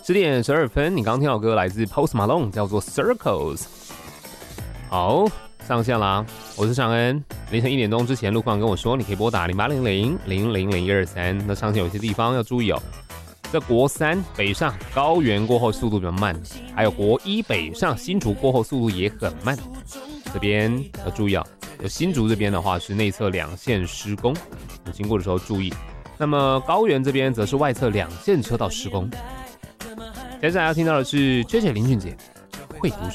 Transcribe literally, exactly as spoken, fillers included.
十点十二分，你刚刚听到歌来自 Post Malone， 叫做 Circles。好，上线啦！我是尚恩。凌晨一点钟之前，路况跟我说，你可以拨打零八零零零零零一二三。那上线有些地方要注意哦。在国三北上高原过后速度比较慢，还有国一北上新竹过后速度也很慢，这边要注意啊。有新竹这边的话是内侧两线施工，有经过的时候注意。那么高原这边则是外侧两线车道施工。接下来要听到的是 J J 林俊杰会读书。